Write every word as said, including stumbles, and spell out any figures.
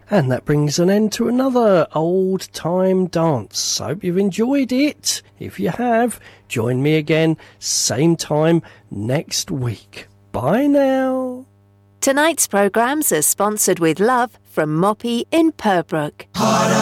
And that brings an end to another old time dance. Hope you've enjoyed it. If you have, join me again, same time next week. Bye now. Tonight's programmes are sponsored with love from Moppy in Purbrook.